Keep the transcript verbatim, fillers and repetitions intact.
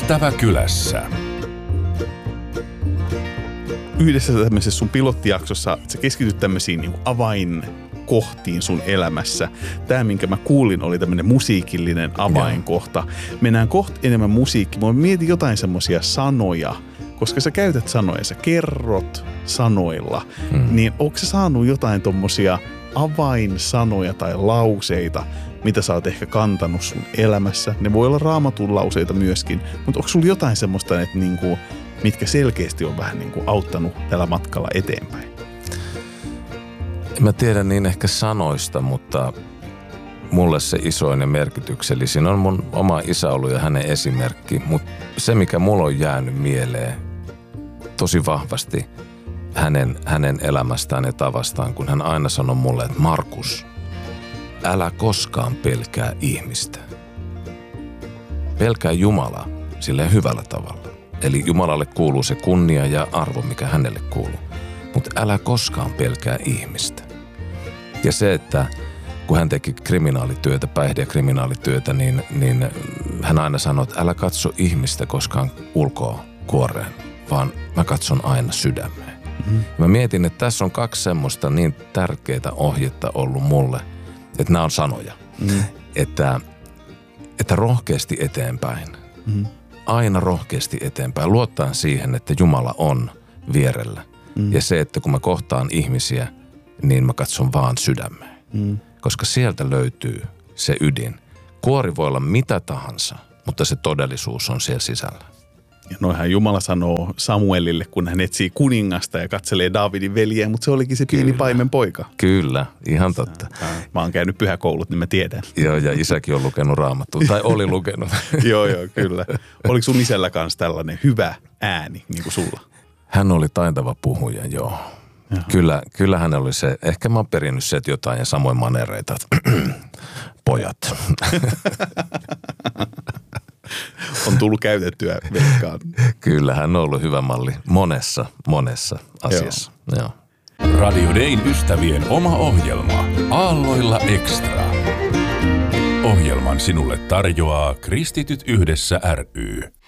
Ystäväkylässä. Yhdessä tämmöisessä sun pilottijaksossa sä keskityt tämmöisiin niin kuin avainkohtiin sun elämässä. Tämä, minkä mä kuulin, oli tämmöinen musiikillinen avainkohta. Mennään kohta enemmän musiikkiin. Mä mietin jotain semmoisia sanoja, koska sä käytät sanoja, sä kerrot sanoilla. Mm. Niin onko sä saanut jotain tommosia avainsanoja tai lauseita, mitä sä oot ehkä kantanut sun elämässä? Ne voi olla Raamatun lauseita myöskin, mutta onko sulla jotain semmoista, että niinku, mitkä selkeästi on vähän niinku auttanut tällä matkalla eteenpäin? Mä tiedän niin ehkä sanoista, mutta mulle se isoin ja merkityksellisin on mun oma isä ollut ja hänen esimerkki. Mutta se, mikä mulla on jäänyt mieleen tosi vahvasti hänen, hänen elämästään ja tavastaan, kun hän aina sanoi mulle, että Markus, älä koskaan pelkää ihmistä. Pelkää Jumalaa silleen hyvällä tavalla. Eli Jumalalle kuuluu se kunnia ja arvo, mikä hänelle kuuluu. Mutta älä koskaan pelkää ihmistä. Ja se, että kun hän teki kriminaalityötä, päihde- ja kriminaalityötä, niin, niin hän aina sanoi, että älä katso ihmistä koskaan ulkoa kuoreen, vaan mä katson aina sydämeen. Mm-hmm. Mä mietin, että tässä on kaksi semmoista niin tärkeää ohjetta ollut mulle, että nämä on sanoja. Mm-hmm. Että, että rohkeasti eteenpäin. Mm-hmm. Aina rohkeasti eteenpäin. Luottaen siihen, että Jumala on vierellä. Mm-hmm. Ja se, että kun mä kohtaan ihmisiä, niin mä katson vaan sydämeen. Mm-hmm. Koska sieltä löytyy se ydin. Kuori voi olla mitä tahansa, mutta se todellisuus on siellä sisällä. Ja noihän Jumala sanoo Samuelille, kun hän etsii kuningasta ja katselee Daavidin veljeä, mutta se olikin se pieni paimen poika. Kyllä, ihan totta. Mä oon käynyt pyhäkoulut, niin mä tiedän. Joo, ja isäkin on lukenut Raamattua, tai oli lukenut. Joo, joo, kyllä. Oliko sun isällä kanssa tällainen hyvä ääni, niin kuin sulla? Hän oli taitava puhuja, joo. Kyllä, kyllä hän oli se, ehkä mä oon perinnyt se, että jotain ja samoin manereita, pojat. On tullut käytettyä veikkaan. Kyllä, hän on ollut hyvä malli monessa, monessa asiassa. Joo. Joo. Radio Dayn ystävien oma ohjelma Aalloilla Extra. Ohjelman sinulle tarjoaa Kristityt yhdessä ry.